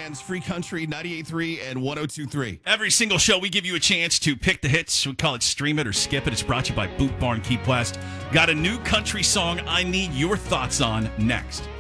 Man's Free Country 98.3 and 102.3. Every single show, we give you a chance to pick the hits. We call it Stream It or Skip It. It's brought to you by Boot Barn Key Blast. Got a new country song I need your thoughts on next.